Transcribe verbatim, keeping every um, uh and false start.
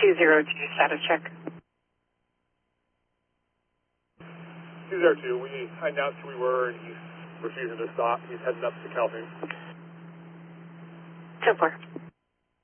two zero two, status check. two zero two, we announced who we were and he's refusing to stop. He's heading up to Calhoun. ten four.